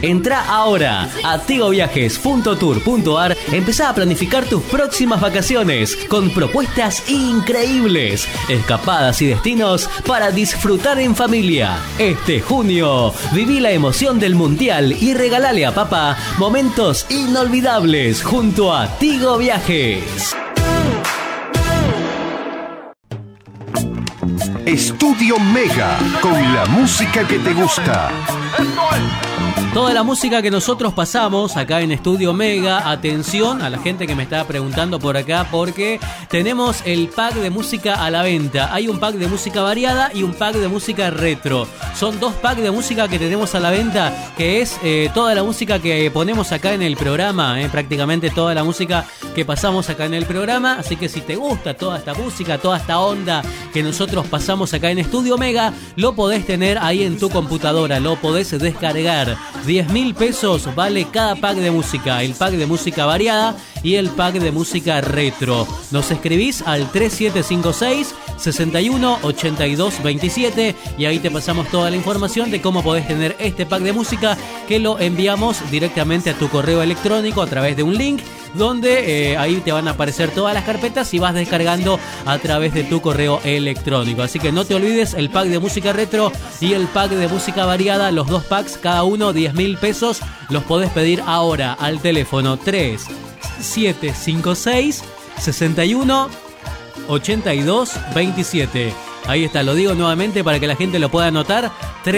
Entrá ahora a tigoviajes.tour.ar, empezá a planificar tus próximas vacaciones con propuestas increíbles, escapadas y destinos para disfrutar en familia. Este junio, viví la emoción del Mundial y regalale a papá momentos inolvidables junto a Tigo Viajes. Estudio Mega, con la música que te gusta. Toda la música que nosotros pasamos acá en Estudio Mega, atención a la gente que me está preguntando por acá, porque tenemos el pack de música a la venta. Hay un pack de música variada y un pack de música retro. Son dos packs de música que tenemos a la venta, que es toda la música que ponemos acá en el programa, prácticamente toda la música que pasamos acá en el programa. Así que si te gusta toda esta música, toda esta onda que nosotros pasamos acá en Estudio Mega, lo podés tener ahí en tu computadora, lo podés descargar. 10.000 pesos vale cada pack de música, el pack de música variada y el pack de música retro. Nos escribís al 3756-618227 y ahí te pasamos toda la información de cómo podés tener este pack de música, que lo enviamos directamente a tu correo electrónico a través de un link, donde ahí te van a aparecer todas las carpetas y vas descargando a través de tu correo electrónico. Así que no te olvides, el pack de música retro y el pack de música variada, los dos packs, cada uno 10.000 pesos, los podés pedir ahora al teléfono 3756-618227. Ahí está, lo digo nuevamente para que la gente lo pueda anotar: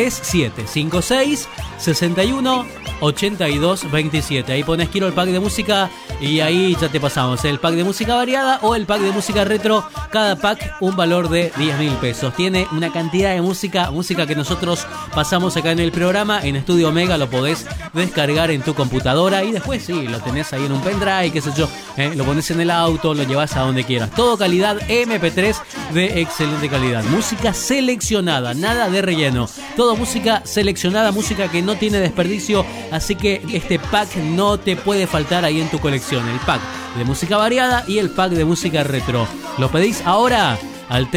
3756-618227. Ahí pones quiero el pack de música y ahí ya te pasamos el pack de música variada o el pack de música retro. Cada pack un valor de 10.000 pesos. Tiene una cantidad de música que nosotros pasamos acá en el programa. En Estudio Mega lo podés descargar en tu computadora y después sí, lo tenés ahí en un pendrive, qué sé yo, lo pones en el auto, lo llevas a donde quieras. Todo calidad MP3 de excelente calidad. Música seleccionada, nada de relleno. Todo música seleccionada, música que no tiene desperdicio. Así que este pack no te puede faltar ahí en tu colección. El pack de música variada y el pack de música retro. Lo pedís ahora al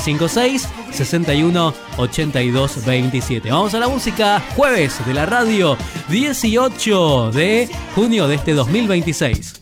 3756-618227. Vamos a la música. Jueves de la radio, 18 de junio de este 2026.